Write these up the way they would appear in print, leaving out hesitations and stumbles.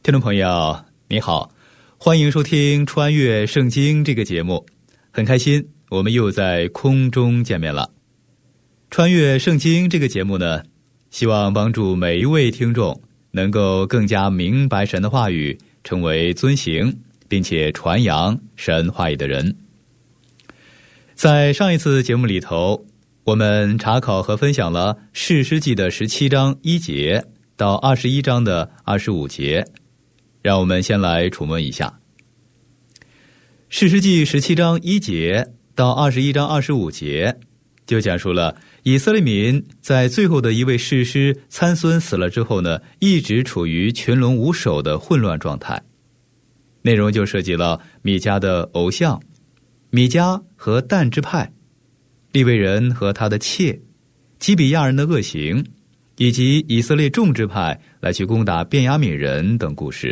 听众朋友你好，欢迎收听穿越圣经这个节目，很开心我们又在空中见面了。穿越圣经这个节目呢，希望帮助每一位听众能够更加明白神的话语，成为遵行并且传扬神话语的人。在上一次节目里头，我们查考和分享了士师记的17章1节到21章的25节，让我们先来触摸一下。士师记17章1节到21章25节就讲述了以色列民在最后的一位士师参孙死了之后呢，一直处于群龙无首的混乱状态。内容就涉及了米迦的偶像米迦和但支派，利未人和他的妾，基比亚人的恶行，以及以色列众支派来去攻打便雅悯人等故事。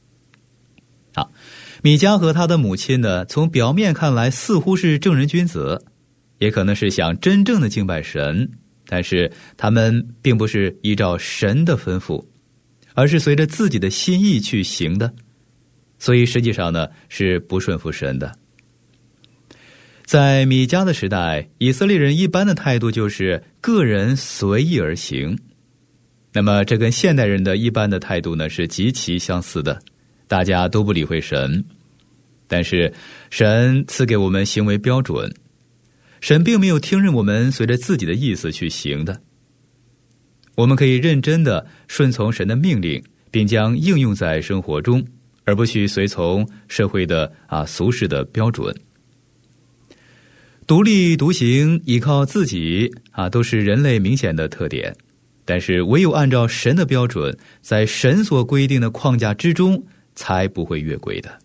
米迦和他的母亲呢，从表面看来似乎是正人君子，也可能是想真正的敬拜神，但是他们并不是依照神的吩咐，而是随着自己的心意去行的，所以实际上呢是不顺服神的。在米迦的时代，以色列人一般的态度就是个人随意而行，那么这跟现代人的一般的态度呢是极其相似的，大家都不理会神。但是神赐给我们行为标准，神并没有听任我们随着自己的意思去行的。我们可以认真的顺从神的命令，并将应用在生活中，而不去随从社会的俗世的标准。独立独行，依靠自己都是人类明显的特点，但是唯有按照神的标准，在神所规定的框架之中，才不会越轨的。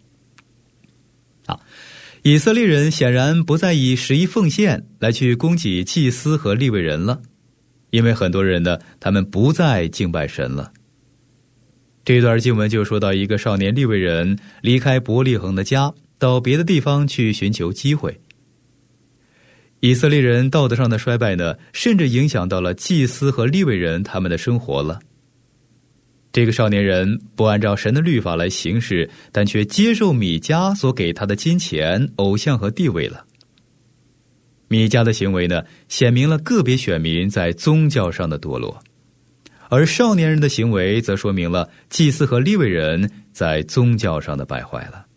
以色列人显然不再以十一奉献来去供给祭司和利未人了，因为很多人呢，他们不再敬拜神了。这段经文就说到一个少年利未人离开伯利恒的家，到别的地方去寻求机会。以色列人道德上的衰败呢，甚至影响到了祭司和利未人他们的生活了。这个少年人不按照神的律法来行事，但却接受米迦所给他的金钱、偶像和地位了。米迦的行为呢，显明了个别选民在宗教上的堕落，而少年人的行为则说明了祭司和利未人在宗教上的败坏了。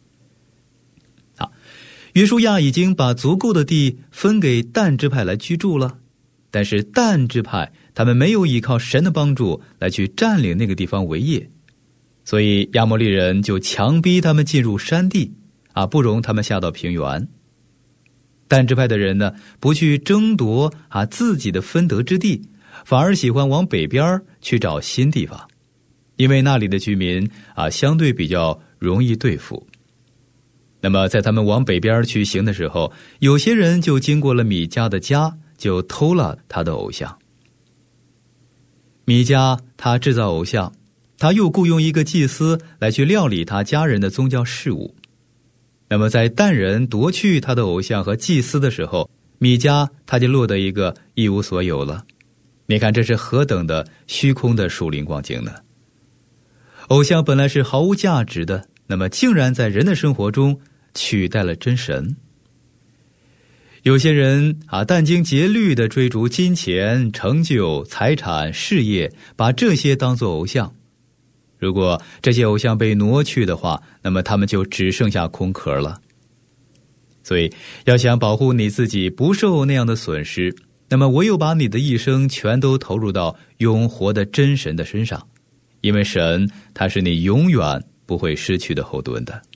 约书亚已经把足够的地分给但支派来居住了，但是但支派他们没有依靠神的帮助来去占领那个地方为业，所以亚摩利人就强逼他们进入山地，不容他们下到平原。但支派的人呢，不去争夺自己的分得之地，反而喜欢往北边去找新地方，因为那里的居民相对比较容易对付。那么在他们往北边去行的时候，有些人就经过了米迦的家，就偷了他的偶像。米迦他制造偶像，他又雇佣一个祭司来去料理他家人的宗教事务。那么在但人夺去他的偶像和祭司的时候，米迦他就落得一个一无所有了。你看这是何等的虚空的属灵光景呢？偶像本来是毫无价值的，那么竟然在人的生活中取代了真神。有些人殚精竭虑地追逐金钱、成就、财产、事业，把这些当作偶像。如果这些偶像被挪去的话，那么他们就只剩下空壳了。所以要想保护你自己不受那样的损失，那么唯有把你的一生全都投入到永活的真神的身上，因为神他是你永远不会失去的后盾的。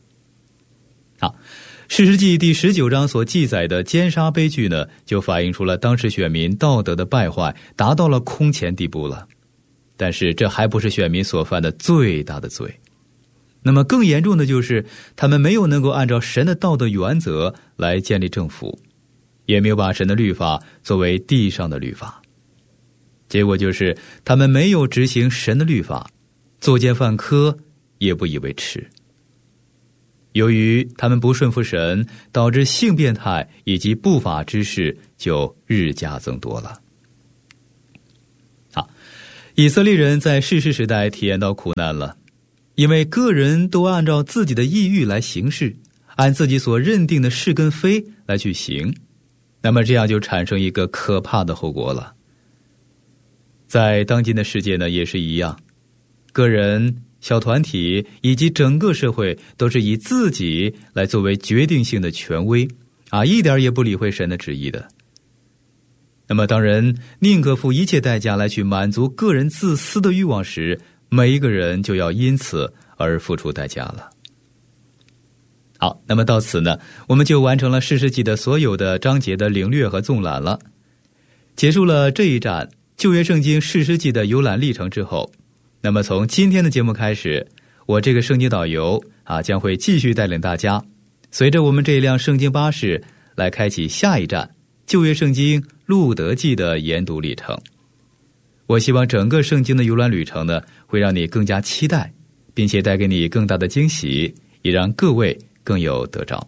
士师记第19章所记载的奸杀悲剧呢，就反映出了当时选民道德的败坏达到了空前地步了。但是这还不是选民所犯的最大的罪。那么更严重的就是他们没有能够按照神的道德原则来建立政府，也没有把神的律法作为地上的律法。结果就是他们没有执行神的律法，作奸犯科也不以为耻。由于他们不顺服神，导致性变态以及不法之事就日加增多了。以色列人在士师时代体验到苦难了， 因为个人都按照自己的意欲来行事，按自己所认定的是跟非来去行，那么这样就产生一个可怕的后果了。在当今的世界呢，也是一样，个人、小团体以及整个社会都是以自己来作为决定性的权威一点也不理会神的旨意的。那么当人宁可付一切代价来去满足个人自私的欲望时，每一个人就要因此而付出代价了。好，那么到此呢，我们就完成了士师记的所有的章节的领略和纵览了。结束了这一站旧约圣经士师记的游览历程之后，那么从今天的节目开始，我这个圣经导游将会继续带领大家随着我们这一辆圣经巴士来开启下一站旧约圣经路得记的研读历程。我希望整个圣经的游览旅程呢，会让你更加期待，并且带给你更大的惊喜，也让各位更有得着。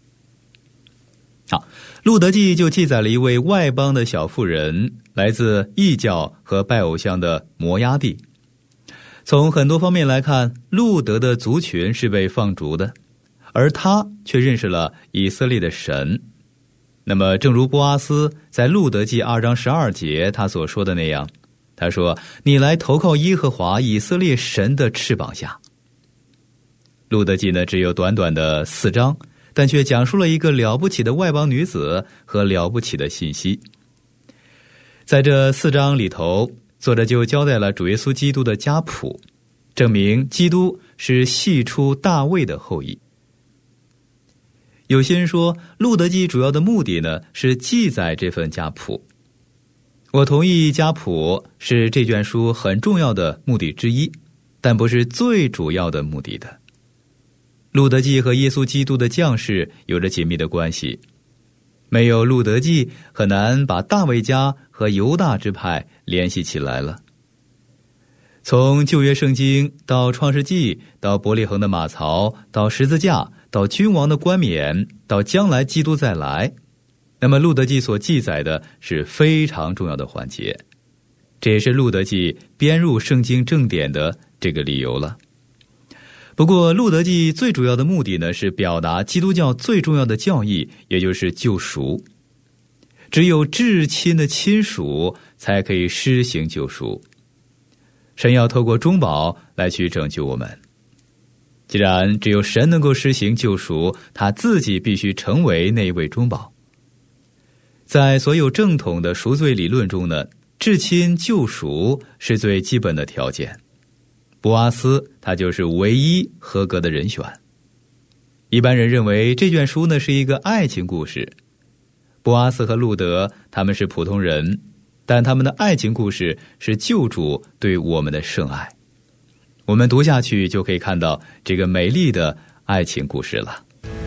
好，路得记就记载了一位外邦的小妇人，来自异教和拜偶像的摩押地。从很多方面来看，路得的族群是被放逐的，而他却认识了以色列的神。那么正如波阿斯在路得记2章12节他所说的那样，他说，你来投靠耶和华以色列神的翅膀下。路得记呢，只有短短的4章，但却讲述了一个了不起的外邦女子和了不起的信息。在这4章里头，作者就交代了主耶稣基督的家谱，证明基督是系出大卫的后裔。有些人说，路得记主要的目的呢，是记载这份家谱。我同意家谱是这卷书很重要的目的之一，但不是最主要的目的的。路得记和耶稣基督的降世有着紧密的关系，没有路得记，很难把大卫家和犹大支派联系起来了。从旧约圣经到创世纪，到伯利恒的马槽，到十字架，到君王的冠冕，到将来基督再来，那么路得记所记载的是非常重要的环节，这也是路得记编入圣经正典的这个理由了。不过路得记最主要的目的呢，是表达基督教最重要的教义，也就是救赎。只有至亲的亲属才可以施行救赎，神要透过中保来去拯救我们。既然只有神能够施行救赎，他自己必须成为那一位中保。在所有正统的赎罪理论中呢，至亲救赎是最基本的条件。波阿斯他就是唯一合格的人选。一般人认为这卷书呢是一个爱情故事，波阿斯和路得他们是普通人，但他们的爱情故事是救主对我们的圣爱。我们读下去就可以看到这个美丽的爱情故事了。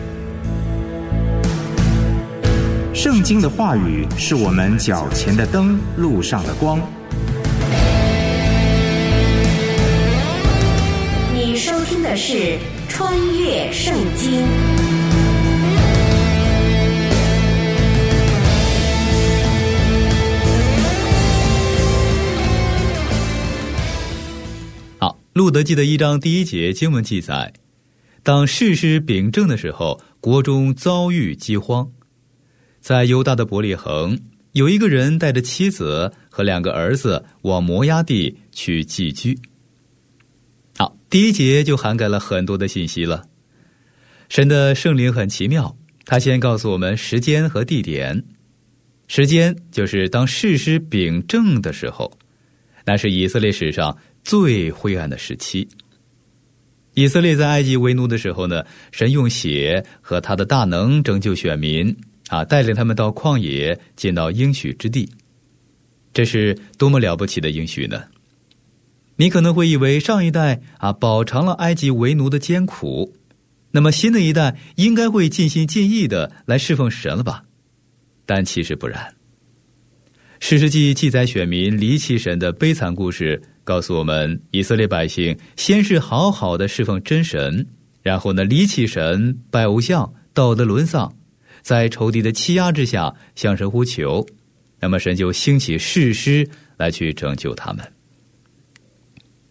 圣经的话语是我们脚前的灯，路上的光。 你收听的是穿越圣经。 好，路得记的1章第1节经文记载，当士师秉政的时候，国中遭遇饥荒。在犹大的伯利恒，有一个人带着妻子和2个儿子往摩押地去寄居。好，第1节就涵盖了很多的信息了。神的圣灵很奇妙，他先告诉我们时间和地点。时间就是当士师秉政的时候，那是以色列史上最灰暗的时期。以色列在埃及为奴的时候呢，神用血和他的大能拯救选民带领他们到旷野，进到应许之地。这是多么了不起的应许呢？你可能会以为上一代饱尝了埃及为奴的艰苦，那么新的一代应该会尽心尽意的来侍奉神了吧？但其实不然。士师记记载选民离弃神的悲惨故事，告诉我们以色列百姓先是好好的侍奉真神，然后呢离弃神，拜偶像，道德沦丧，在仇敌的欺压之下向神呼求，那么神就兴起士师来去拯救他们。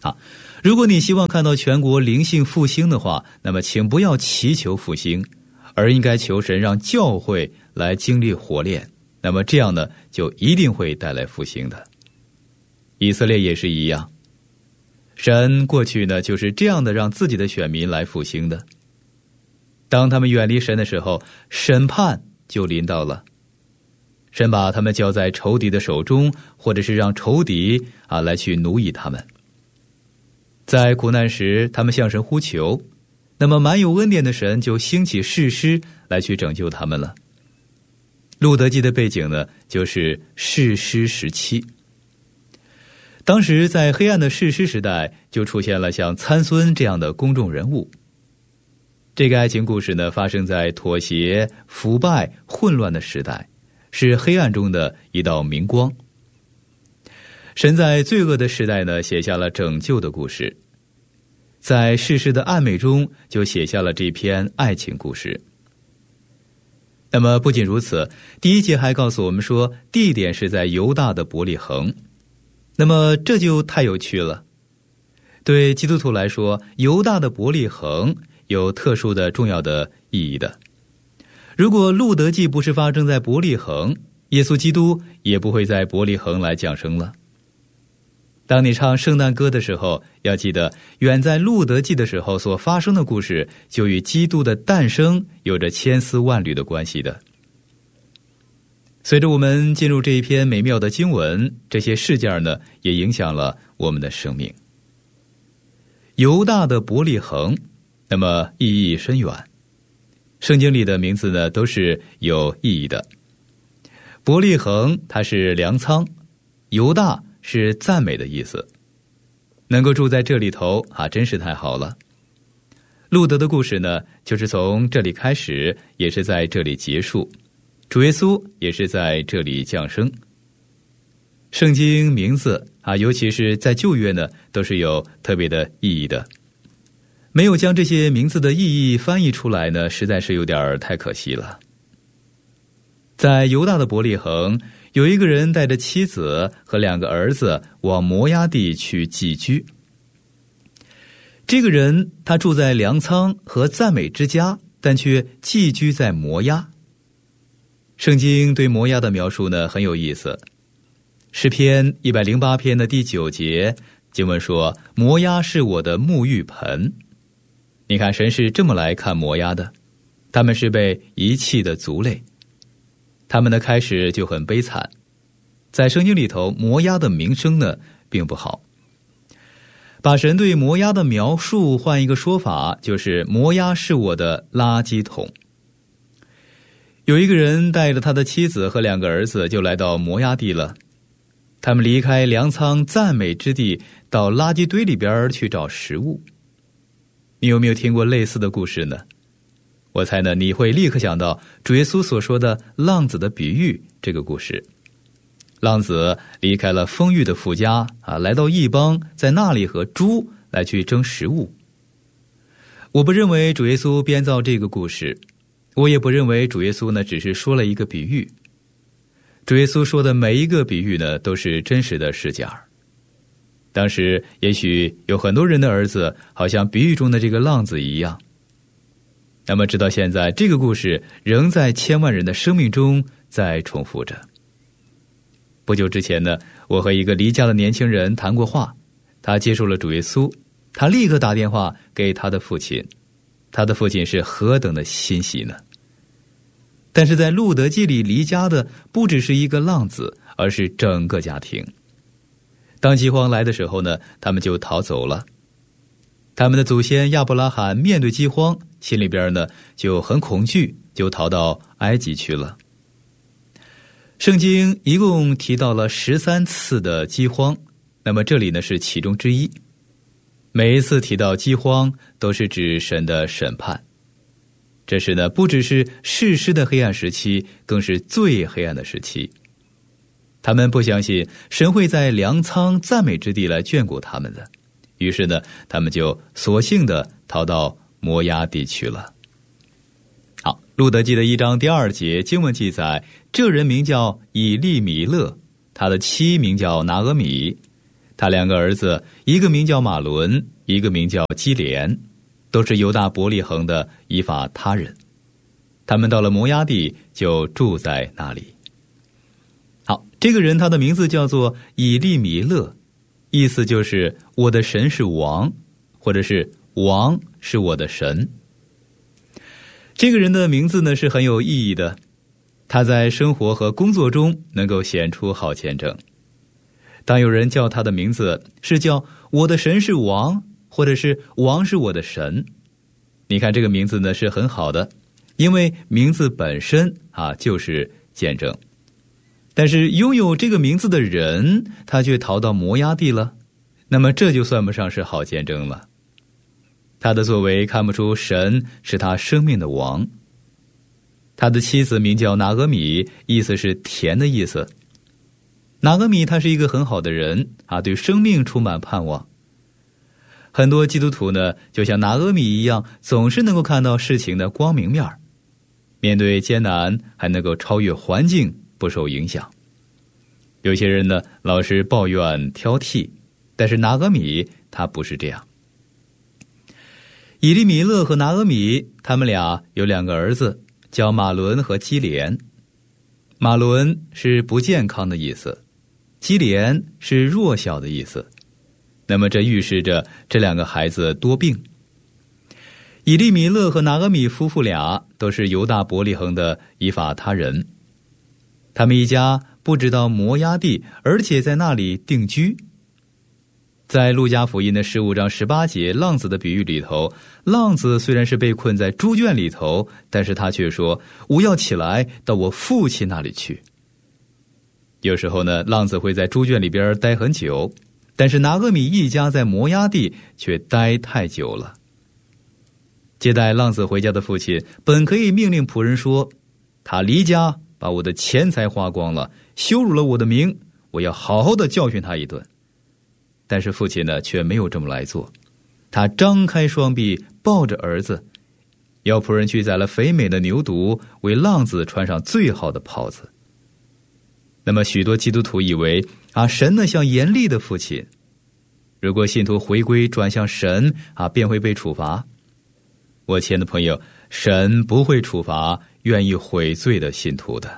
如果你希望看到全国灵性复兴的话，那么请不要祈求复兴，而应该求神让教会来经历火炼，那么这样呢，就一定会带来复兴的。以色列也是一样，神过去呢就是这样的让自己的选民来复兴的。当他们远离神的时候，审判就临到了，神把他们交在仇敌的手中，或者是让仇敌来去奴役他们。在苦难时，他们向神呼求，那么满有恩典的神就兴起士师来去拯救他们了。路德记的背景呢，就是士师时期。当时在黑暗的士师时代，就出现了像参孙这样的公众人物。这个爱情故事呢，发生在妥协、腐败、混乱的时代，是黑暗中的一道明光。神在罪恶的时代呢，写下了拯救的故事，在世事的暗昧中就写下了这篇爱情故事。那么不仅如此，第一节还告诉我们说，地点是在犹大的伯利恒。那么这就太有趣了。对基督徒来说，犹大的伯利恒有特殊的重要的意义的。如果路德记不是发生在伯利恒，耶稣基督也不会在伯利恒来降生了。当你唱圣诞歌的时候，要记得远在路德记的时候所发生的故事，就与基督的诞生有着千丝万缕的关系的。随着我们进入这一篇美妙的经文，这些事件呢，也影响了我们的生命。犹大的伯利恒，那么意义深远。圣经里的名字呢，都是有意义的。伯利恒它是粮仓，犹大是赞美的意思。能够住在这里头真是太好了。路德的故事呢，就是从这里开始，也是在这里结束。主耶稣也是在这里降生。圣经名字尤其是在旧约呢，都是有特别的意义的。没有将这些名字的意义翻译出来呢，实在是有点太可惜了。在犹大的伯利恒，有一个人带着妻子和2个儿子往摩押地去寄居。这个人他住在粮仓和赞美之家，但却寄居在摩押。圣经对摩押的描述呢，很有意思。诗篇108篇的第9节，经文说，摩押是我的沐浴盆。你看神是这么来看摩押的，他们是被遗弃的族类，他们的开始就很悲惨。在圣经里头，摩押的名声呢并不好。把神对摩押的描述换一个说法，就是摩押是我的垃圾桶。有一个人带着他的妻子和2个儿子就来到摩押地了。他们离开粮仓赞美之地，到垃圾堆里边去找食物。你有没有听过类似的故事呢？我猜呢，你会立刻想到主耶稣所说的浪子的比喻这个故事。浪子离开了丰裕的父家来到异邦，在那里和猪来去争食物。我不认为主耶稣编造这个故事，我也不认为主耶稣呢只是说了一个比喻。主耶稣说的每一个比喻呢，都是真实的事件。当时也许有很多人的儿子好像比喻中的这个浪子一样。那么直到现在，这个故事仍在千万人的生命中在重复着。不久之前呢，我和一个离家的年轻人谈过话，他接受了主耶稣，他立刻打电话给他的父亲，他的父亲是何等的欣喜呢？但是在路德记里，离家的不只是一个浪子，而是整个家庭。当饥荒来的时候呢，他们就逃走了。他们的祖先亚伯拉罕面对饥荒，心里边呢就很恐惧，就逃到埃及去了。圣经一共提到了13次的饥荒，那么这里呢是其中之一。每一次提到饥荒，都是指神的审判。这是呢，不只是士师的黑暗时期，更是最黑暗的时期。他们不相信神会在粮仓赞美之地来眷顾他们的，于是呢，他们就索性的逃到摩押地去了。好，路德记的1章第2节经文记载，这人名叫以利米勒，他的妻名叫拿俄米， 他2个儿子，一个名叫马伦，一个名叫基连，都是犹大伯利恒的以法他人。他们到了摩押地，就住在那里。好，这个人他的名字叫做以利米勒，意思就是我的神是王，或者是王是我的神。这个人的名字呢是很有意义的，他在生活和工作中能够显出好见证。当有人叫他的名字是叫我的神是王，或者是王是我的神，你看这个名字呢是很好的，因为名字本身就是见证。但是拥有这个名字的人他却逃到摩押地了，那么这就算不上是好见证了。他的作为看不出神是他生命的王。他的妻子名叫拿俄米，意思是甜的意思。拿俄米他是一个很好的人对生命充满盼望。很多基督徒呢就像拿俄米一样，总是能够看到事情的光明面，面对艰难还能够超越环境，不受影响。有些人呢老是抱怨挑剔，但是拿俄米他不是这样。以利米勒和拿俄米他们俩有2个儿子，叫马伦和基连。马伦是不健康的意思，基连是弱小的意思。那么这预示着这2个孩子多病。以利米勒和拿俄米夫妇俩都是犹大伯利恒的以法他人，他们一家不止到摩押地，而且在那里定居。在路加福音的15章18节浪子的比喻里头，浪子虽然是被困在猪圈里头，但是他却说我要起来到我父亲那里去。有时候呢，浪子会在猪圈里边待很久，但是拿俄米一家在摩押地却待太久了。接待浪子回家的父亲本可以命令仆人说，他离家把我的钱财花光了，羞辱了我的名，我要好好的教训他一顿。但是父亲呢却没有这么来做，他张开双臂抱着儿子，要仆人去宰了肥美的牛犊，为浪子穿上最好的袍子。那么许多基督徒以为神呢像严厉的父亲，如果信徒回归转向神便会被处罚。我亲爱的朋友，神不会处罚愿意悔罪的信徒的。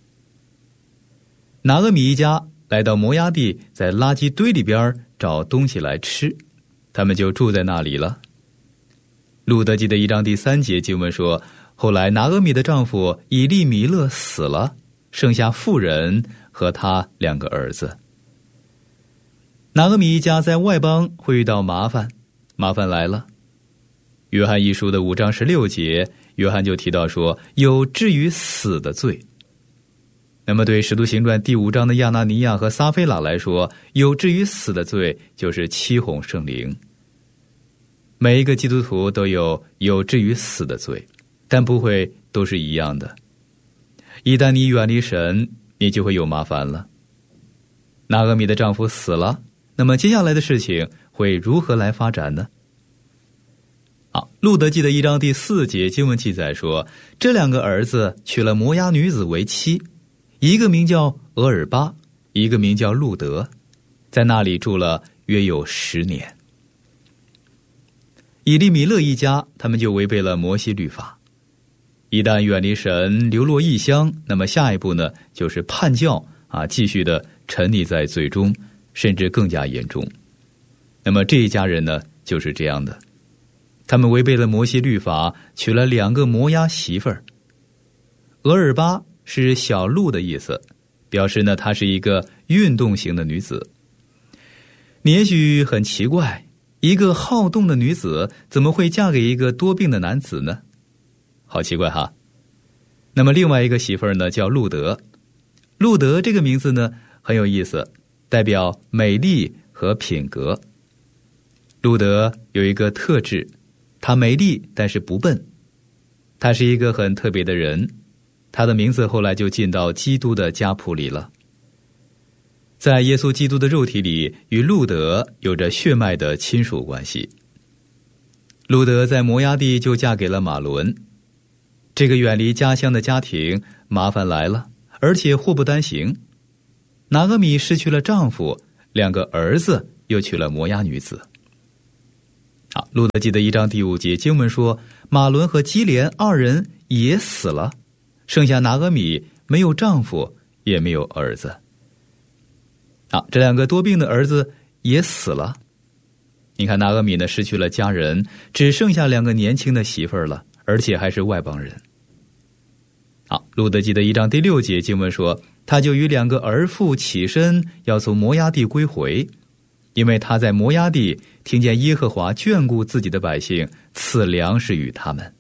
拿俄米一家来到摩押地，在垃圾堆里边找东西来吃，他们就住在那里了。路得记的1章第3节经文说，后来拿俄米的丈夫以利米勒死了，剩下妇人和他2个儿子。拿俄米一家在外邦会遇到麻烦来了。约翰一书的5章16节，约翰就提到说，有至于死的罪。那么对使徒行传第5章的亚拿尼亚和撒非拉来说，有至于死的罪就是欺哄圣灵。每一个基督徒都有至于死的罪，但不会都是一样的。一旦你远离神，你就会有麻烦了。拿俄米的丈夫死了，那么接下来的事情会如何来发展呢？路得记的1章第4节经文记载说，这2个儿子娶了摩押女子为妻，一个名叫俄尔巴，一个名叫路德，在那里住了约有10年。以利米勒一家他们就违背了摩西律法，一旦远离神流落异乡，那么下一步呢就是叛教继续的沉溺在罪中，甚至更加严重。那么这一家人呢就是这样的，他们违背了摩西律法，娶了2个摩押媳妇儿。俄尔巴是小鹿的意思，表示呢她是一个运动型的女子。你也许很奇怪，一个好动的女子怎么会嫁给一个多病的男子呢？好奇怪哈。那么另外一个媳妇儿呢叫路德。路德这个名字呢很有意思，代表美丽和品格。路德有一个特质，她美丽但是不笨，她是一个很特别的人，她的名字后来就进到基督的家谱里了。在耶稣基督的肉体里，与路德有着血脉的亲属关系。路德在摩押地就嫁给了马伦，这个远离家乡的家庭麻烦来了，而且祸不单行。拿俄米失去了丈夫，2个儿子又娶了摩押女子。好，路得记的1章第5节经文说，马伦和基连2人也死了，剩下拿俄米没有丈夫也没有儿子。好，这2个多病的儿子也死了。你看拿俄米呢，失去了家人，只剩下2个年轻的媳妇儿了，而且还是外邦人。好，路得记的1章第6节经文说，他就与2个儿妇起身，要从摩押地归回，因为他在摩押地听见耶和华眷顾自己的百姓，赐粮食与他们。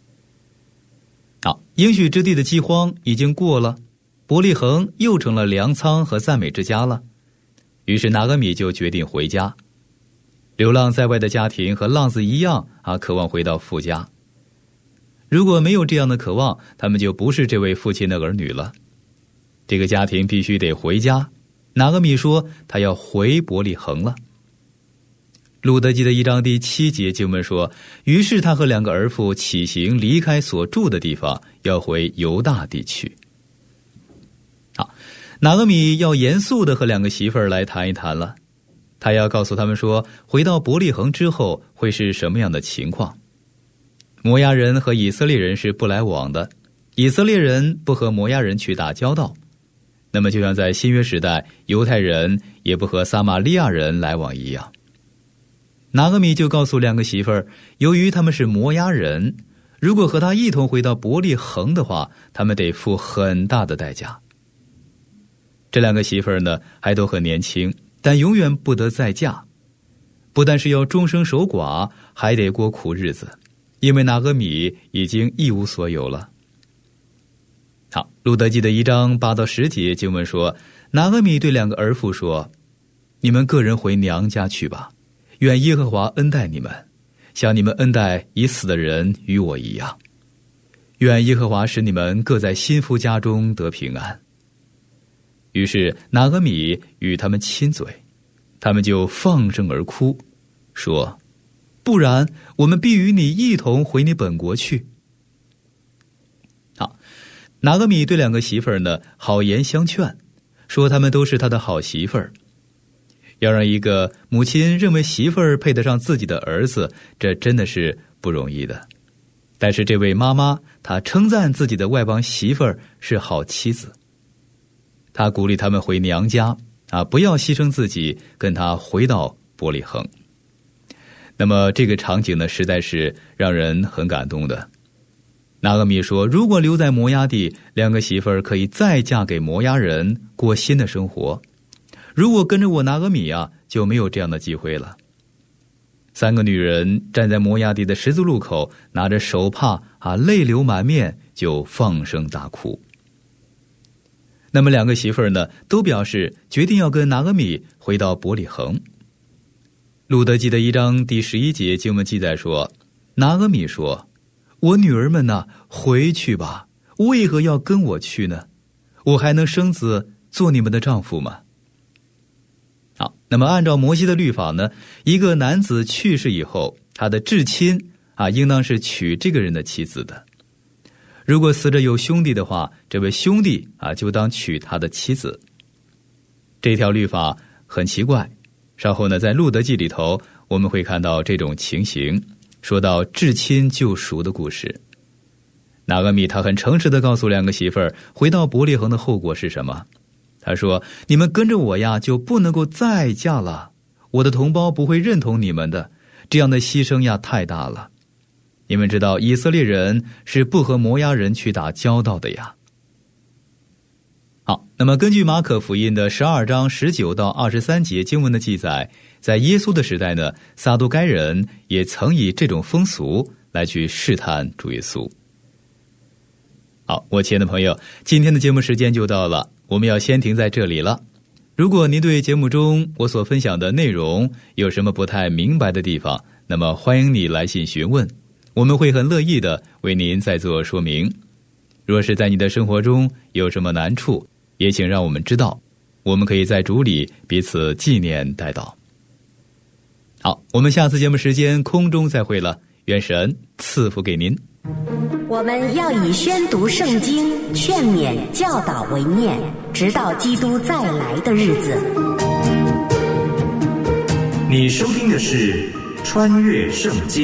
好，应许之地的饥荒已经过了，伯利恒又成了粮仓和赞美之家了。于是拿俄米就决定回家。流浪在外的家庭和浪子一样渴望回到父家。如果没有这样的渴望，他们就不是这位父亲的儿女了。这个家庭必须得回家。拿俄米说他要回伯利恒了。路得记的1章第7节经文说，于是他和2个儿妇起行，离开所住的地方，要回犹大地去。好，拿俄米要严肃地和2个媳妇儿来谈一谈了。他要告诉他们说，回到伯利恒之后会是什么样的情况。摩押人和以色列人是不来往的，以色列人不和摩押人去打交道。那么就像在新约时代，犹太人也不和撒玛利亚人来往一样。拿俄米就告诉2个媳妇儿，由于他们是摩押人，如果和他一同回到伯利恒的话，他们得付很大的代价。这2个媳妇儿呢，还都很年轻，但永远不得再嫁，不但是要终生守寡，还得过苦日子，因为拿俄米已经一无所有了。好，路得记的1章8到10节经文说，拿俄米对2个儿妇说，你们个人回娘家去吧，愿耶和华恩待你们，像你们恩待已死的人与我一样。愿耶和华使你们各在新夫家中得平安。于是拿俄米与他们亲嘴，他们就放声而哭，说，不然我们必与你一同回你本国去。好，拿俄米对2个媳妇儿呢，好言相劝，说他们都是他的好媳妇儿。要让一个母亲认为媳妇儿配得上自己的儿子，这真的是不容易的。但是这位妈妈，她称赞自己的外邦媳妇儿是好妻子。她鼓励他们回娘家不要牺牲自己，跟她回到伯利恒。那么这个场景呢，实在是让人很感动的。拿俄米说，如果留在摩押地，2个媳妇儿可以再嫁给摩押人，过新的生活。如果跟着我拿俄米就没有这样的机会了。3个女人站在摩押地的十字路口，拿着手帕泪流满面，就放声大哭。那么2个媳妇儿呢，都表示决定要跟拿俄米回到伯利恒。路得记的1章第11节经文记载说，拿俄米说，我女儿们呢，回去吧，为何要跟我去呢？我还能生子做你们的丈夫吗？好，那么按照摩西的律法呢，一个男子去世以后，他的至亲应当是娶这个人的妻子的。如果死者有兄弟的话，这位兄弟就当娶他的妻子。这条律法很奇怪，稍后呢，在路得记里头我们会看到这种情形，说到至亲救赎的故事。拿俄米他很诚实地告诉2个媳妇儿，回到伯利恒的后果是什么。他说，你们跟着我就不能够再嫁了，我的同胞不会认同你们的，这样的牺牲太大了。你们知道以色列人是不和摩押人去打交道的呀。好，那么根据马可福音的12章19到23节经文的记载，在耶稣的时代呢，撒都该人也曾以这种风俗来去试探主耶稣。好，我亲爱的朋友，今天的节目时间就到了，我们要先停在这里了。如果您对节目中我所分享的内容有什么不太明白的地方，那么欢迎你来信询问，我们会很乐意的为您再做说明。若是在你的生活中有什么难处，也请让我们知道，我们可以在主里彼此纪念代祷。好，我们下次节目时间空中再会了，愿神赐福给您。 我们要以宣读圣经、劝勉、教导为念，直到基督再来的日子。 你收听的是《穿越圣经》。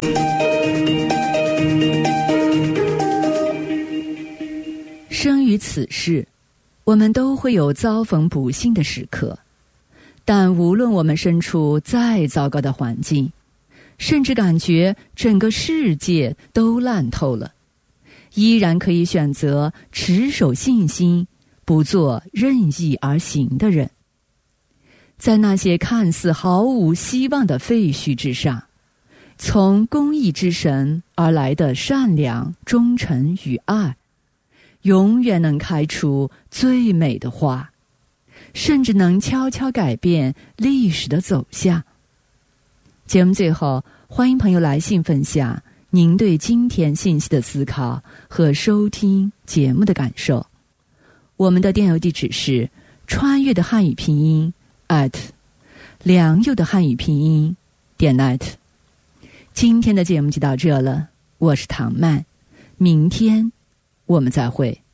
生于此世，我们都会有遭逢不幸的时刻，但无论我们身处再糟糕的环境，甚至感觉整个世界都烂透了，依然可以选择持守信心，不做任意而行的人。在那些看似毫无希望的废墟之上，从公义之神而来的善良、忠诚与爱，永远能开出最美的花，甚至能悄悄改变历史的走向。节目最后，欢迎朋友来信分享您对今天信息的思考和收听节目的感受。我们的电邮地址是穿越的汉语拼音良友的汉语拼音.net。 今天的节目就到这了，我是唐曼，明天我们再会。